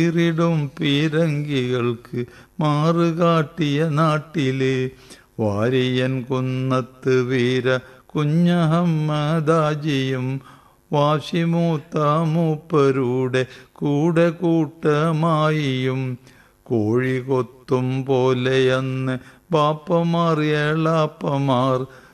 ിടും പീരങ്കികൾക്ക് മാറുകാട്ടിയ നാട്ടിലെ വാരിയൻ കുന്നത്ത് വീര കുഞ്ഞഹമ്മദാജിയും വാശിമൂത്ത മൂപ്പരുടെ കൂടെ കൂട്ടമായിയും കോഴി കൊത്തും പോലെയന്ന് ബാപ്പമാർ ഏളാപ്പമാർ